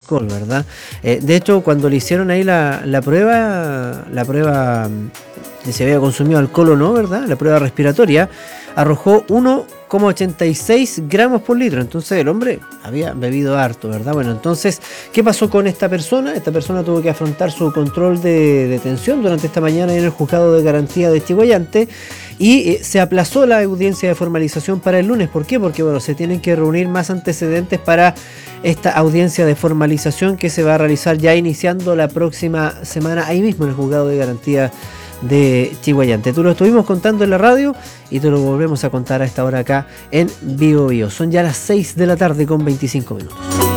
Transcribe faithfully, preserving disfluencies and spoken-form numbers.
alcohol, ¿verdad? Eh, de hecho, cuando le hicieron ahí la, la prueba, la prueba de si había consumido alcohol o no, ¿verdad? La prueba respiratoria arrojó uno coma ochenta y seis gramos por litro. Entonces el hombre había bebido harto, ¿verdad? Bueno, entonces, ¿qué pasó con esta persona? Esta persona tuvo que afrontar su control de detención durante esta mañana en el juzgado de garantía de Chiguayante y eh, se aplazó la audiencia de formalización para el lunes. ¿Por qué? Porque, bueno, se tienen que reunir más antecedentes para esta audiencia de formalización que se va a realizar ya iniciando la próxima semana ahí mismo en el juzgado de garantía de Chiguayante. Tú lo estuvimos contando en la radio y te lo volvemos a contar a esta hora acá en Bio Bio. Son ya las seis de la tarde con veinticinco minutos.